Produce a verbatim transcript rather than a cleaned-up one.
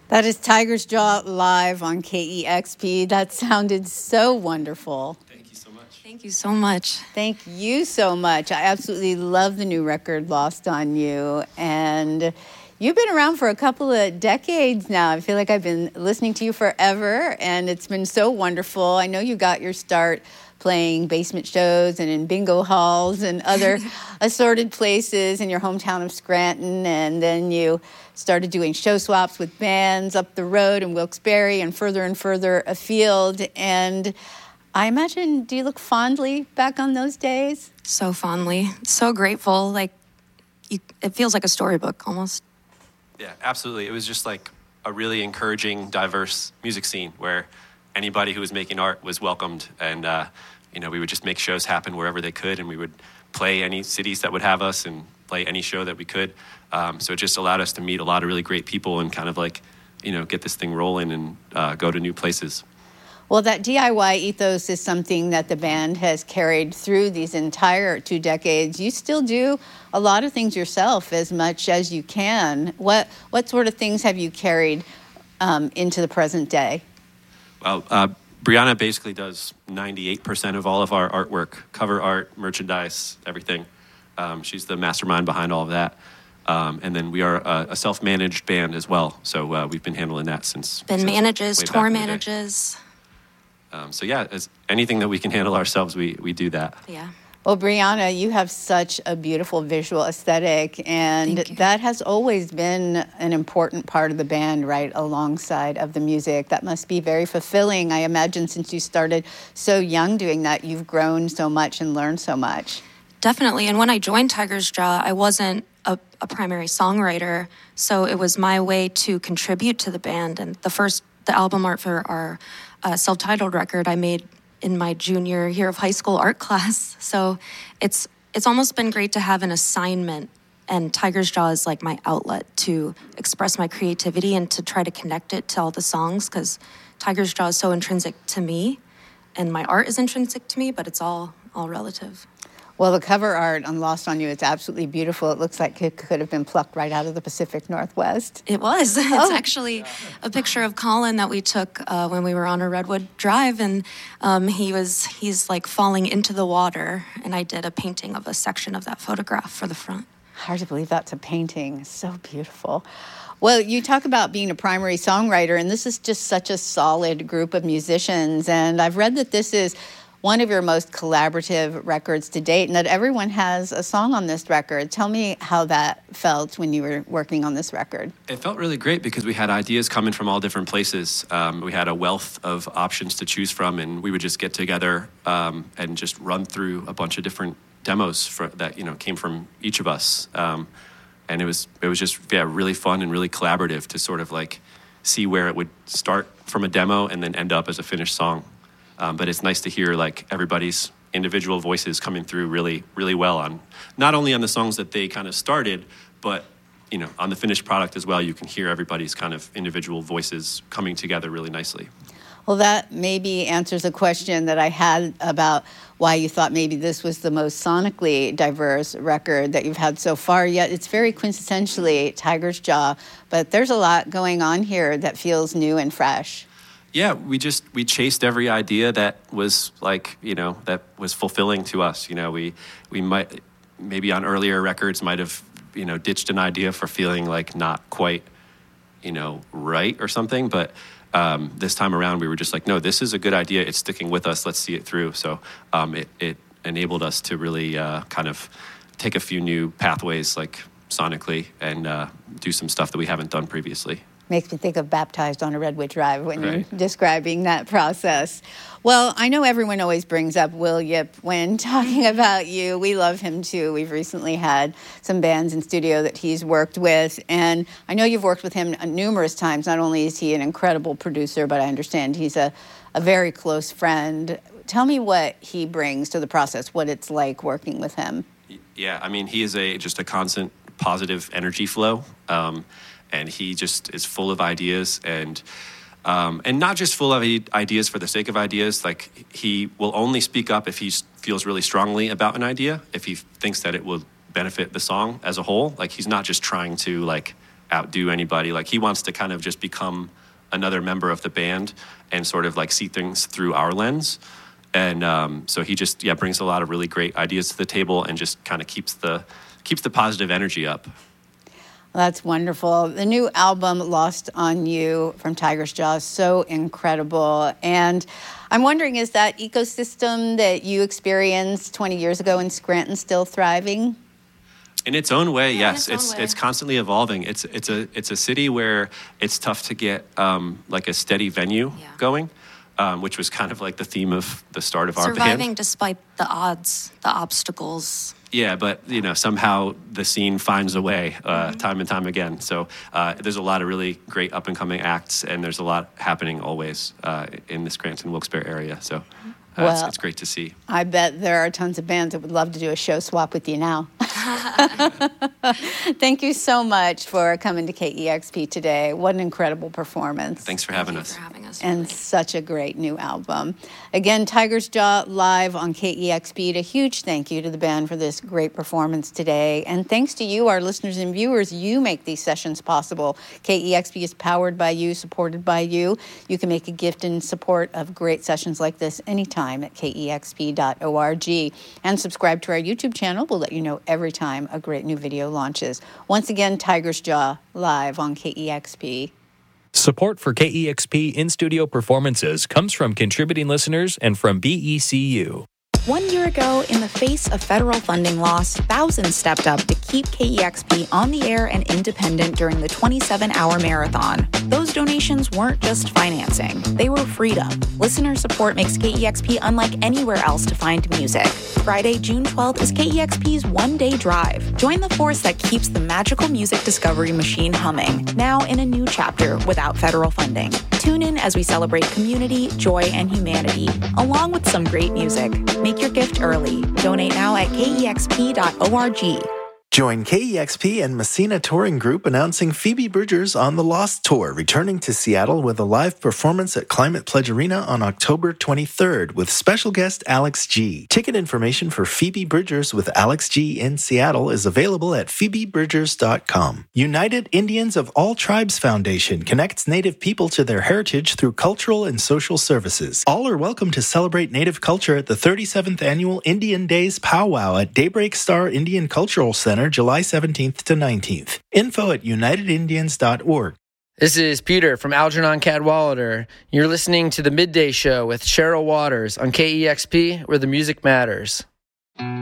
That is Tiger's Jaw live on K E X P. That sounded so wonderful. Thank you so much. Thank you so much. Thank you so much. I absolutely love the new record, Lost on You. And you've been around for a couple of decades now. I feel like I've been listening to you forever, and it's been so wonderful. I know you got your start playing basement shows and in bingo halls and other assorted places in your hometown of Scranton, and then you started doing show swaps with bands up the road in Wilkes-Barre and further and further afield. And I imagine, do you look fondly back on those days? So fondly. So grateful. Like, you, it feels like a storybook almost. Yeah, absolutely. It was just like a really encouraging, diverse music scene where anybody who was making art was welcomed. And, uh, you know, we would just make shows happen wherever they could, and we would play any cities that would have us and play any show that we could. Um, so it just allowed us to meet a lot of really great people and kind of like, you know, get this thing rolling and uh, go to new places. Well, that D I Y ethos is something that the band has carried through these entire two decades. You still do a lot of things yourself as much as you can. What what sort of things have you carried um, into the present day? Well, uh, Brianna basically does ninety-eight percent of all of our artwork, cover art, merchandise, everything. Um, she's the mastermind behind all of that. Um, and then we are a, a self-managed band as well. So uh, we've been handling that since. Ben since manages, way back tour in the day. manages. Um, so yeah, as anything that we can handle ourselves, we, we do that. Yeah. Well, Brianna, you have such a beautiful visual aesthetic, and Thank you. that has always been an important part of the band, right, alongside of the music. That must be very fulfilling. I imagine since you started so young doing that, you've grown so much and learned so much. Definitely. And when I joined Tiger's Jaw, I wasn't a, a primary songwriter, so it was my way to contribute to the band. And the first, the album art for our uh, self-titled record, I made in my junior year of high school art class. So it's it's almost been great to have an assignment, and Tiger's Jaw is like my outlet to express my creativity and to try to connect it to all the songs, because Tiger's Jaw is so intrinsic to me, and my art is intrinsic to me, but it's all all relative. Well, the cover art on Lost on You, it's absolutely beautiful. It looks like it could have been plucked right out of the Pacific Northwest. It was. It's Oh. actually a picture of Colin that we took uh, when we were on a Redwood Drive, and um, he was he's like falling into the water, and I did a painting of a section of that photograph for the front. Hard to believe that's a painting. So beautiful. Well, you talk about being a primary songwriter, and this is just such a solid group of musicians, and I've read that this is one of your most collaborative records to date, and that everyone has a song on this record. Tell me how that felt when you were working on this record. It felt really great because we had ideas coming from all different places. Um, we had a wealth of options to choose from, and we would just get together um, and just run through a bunch of different demos for, that you know came from each of us. Um, and it was it was just yeah really fun and really collaborative to sort of like see where it would start from a demo and then end up as a finished song. Um, but it's nice to hear like everybody's individual voices coming through really, really well on not only on the songs that they kind of started, but you know on the finished product as well. You can hear everybody's kind of individual voices coming together really nicely. Well, that maybe answers a question that I had about why you thought maybe this was the most sonically diverse record that you've had so far. Yet it's very quintessentially Tiger's Jaw, but there's a lot going on here that feels new and fresh. Yeah, we just we chased every idea that was like you know that was fulfilling to us. You know, we we might maybe on earlier records might have you know ditched an idea for feeling like not quite you know right or something, but um, this time around we were just like, no, this is a good idea. It's sticking with us. Let's see it through. So um, it it enabled us to really uh, kind of take a few new pathways like sonically and uh, do some stuff that we haven't done previously. Makes me think of Baptized on a Redwood Drive when Right. you're describing that process. Well, I know everyone always brings up Will Yip when talking about you. We love him too. We've recently had some bands in studio that he's worked with, and I know you've worked with him numerous times. Not only is he an incredible producer, but I understand he's a, a very close friend. Tell me what he brings to the process, what it's like working with him. Yeah, I mean, he is a just a constant positive energy flow. Um, And he just is full of ideas, and um, and not just full of ideas for the sake of ideas. Like he will only speak up if he feels really strongly about an idea, if he thinks that it will benefit the song as a whole. Like he's not just trying to like outdo anybody. Like, he wants to kind of just become another member of the band and sort of like see things through our lens. And um, so he just, yeah, brings a lot of really great ideas to the table and just kind of keeps the keeps the positive energy up. That's wonderful. The new album, Lost on You, from Tiger's Jaw, is so incredible. And I'm wondering, is that ecosystem that you experienced twenty years ago in Scranton still thriving? In its own way, Yeah, yes. in It's its own way. it's constantly evolving. It's it's a it's a city where it's tough to get um, like a steady venue Yeah. going, um, which was kind of like the theme of the start of our Surviving band. despite the odds, the obstacles. Yeah, but you know, somehow the scene finds a way uh, Mm-hmm. time and time again. So uh, there's a lot of really great up and coming acts, and there's a lot happening always uh, in the Scranton Wilkes-Barre area. So uh, it's, Well, it's great to see. I bet there are tons of bands that would love to do a show swap with you now. Thank you so much for coming to K E X P today. What an incredible performance. Thanks for having Thank us. you for having us. And such a great new album. Again, Tiger's Jaw live on K E X P. A huge thank you to the band for this great performance today. And thanks to you, our listeners and viewers. You make these sessions possible. K E X P is powered by you, supported by you. You can make a gift in support of great sessions like this anytime at K E X P dot org. And subscribe to our YouTube channel. We'll let you know every time a great new video launches. Once again, Tiger's Jaw live on K E X P. Support for K E X P in-studio performances comes from contributing listeners and from B E C U. One year ago, in the face of federal funding loss, thousands stepped up to keep K E X P on the air and independent during the twenty-seven hour marathon. Those donations weren't just financing, they were freedom. Listener support makes K E X P unlike anywhere else to find music. Friday, June twelfth is K E X P's one-day drive. Join the force that keeps the magical music discovery machine humming, now in a new chapter without federal funding. Tune in as we celebrate community, joy, and humanity, along with some great music. Make your gift early. Donate now at K E X P dot org. Join K E X P and Messina Touring Group announcing Phoebe Bridgers on the Lost Tour, returning to Seattle with a live performance at Climate Pledge Arena on October twenty-third with special guest Alex G. Ticket information for Phoebe Bridgers with Alex G in Seattle is available at phoebe bridgers dot com. United Indians of All Tribes Foundation connects Native people to their heritage through cultural and social services. All are welcome to celebrate Native culture at the thirty-seventh Annual Indian Days Powwow at Daybreak Star Indian Cultural Center, July seventeenth to nineteenth. Info at united indians dot org. This is Peter from Algernon Cadwallader. You're listening to The Midday Show with Cheryl Waters on K E X P, where the music matters.